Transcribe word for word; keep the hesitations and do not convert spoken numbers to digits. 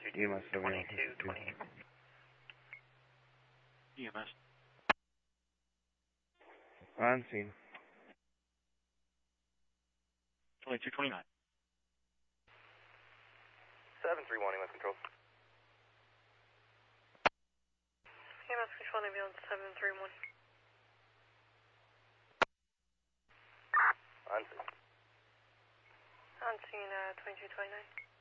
E M S twenty-two twenty-eight. E M S. On scene. twenty-two twenty-nine. seven three one, E M S control. E M S control, ambulance seven three one. On scene. On scene, uh, twenty-two twenty-nine.